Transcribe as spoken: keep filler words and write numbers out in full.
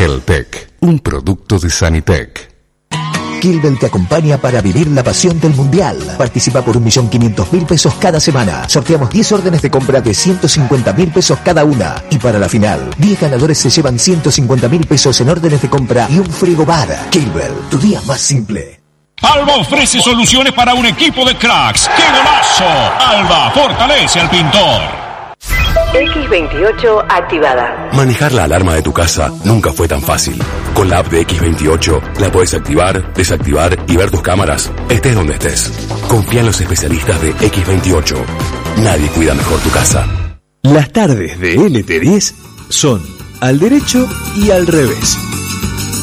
Geltec, un producto de Sanitec. Kilbel te acompaña para vivir la pasión del Mundial. Participa por un millón quinientos mil pesos cada semana. Sorteamos diez órdenes de compra de ciento cincuenta mil pesos cada una. Y para la final, diez ganadores se llevan ciento cincuenta mil pesos en órdenes de compra y un frigobar. Kilbel, tu día más simple. Alba ofrece soluciones para un equipo de cracks. ¡Qué golazo! Alba fortalece al pintor. X veintiocho activada. Manejar la alarma de tu casa nunca fue tan fácil. Con la app de X veintiocho la podés activar, desactivar y ver tus cámaras, estés donde estés. Confía en los especialistas de X veintiocho. Nadie cuida mejor tu casa. Las tardes de L T diez son al derecho y al revés.